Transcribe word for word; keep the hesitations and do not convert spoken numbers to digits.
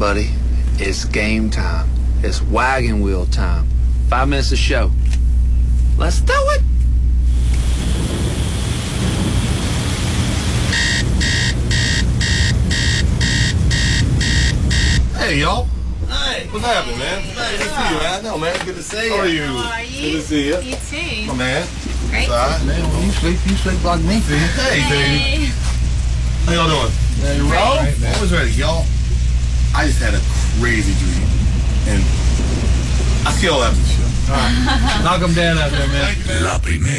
buddy. It's game time. It's wagon wheel time. Five minutes to show. Let's do it. Hey, y'all. Hey. What's happening, man? Hey. Good to see you, man. I know, man. Good to see you. How are you? How are you? Good to see you. You too. My man. Great. It's all right. Man, when you sleep, you sleep like me. Hey, baby. Hey. How y'all doing? Yeah, you roll? Right, man. I was ready, y'all. I just had a crazy dream, and I see y'all after the show. All right. Knock them down out there, man. Thank you, man. La primera.